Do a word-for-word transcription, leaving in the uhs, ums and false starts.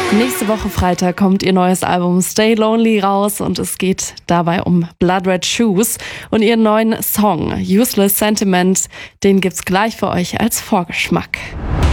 Nächste Woche Freitag kommt ihr neues Album Stay Lonely raus und es geht dabei um Blood Red Shoes und ihren neuen Song Useless Sentiment. Den gibt's gleich für euch als Vorgeschmack.